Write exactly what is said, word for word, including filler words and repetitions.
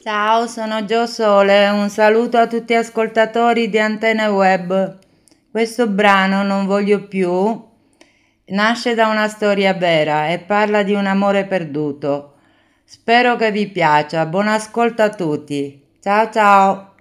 Ciao, sono Gio Sole, un saluto a tutti gli ascoltatori di Antenne Web. Questo brano, Non voglio più, nasce da una storia vera e parla di un amore perduto. Spero che vi piaccia, buon ascolto a tutti. Ciao ciao!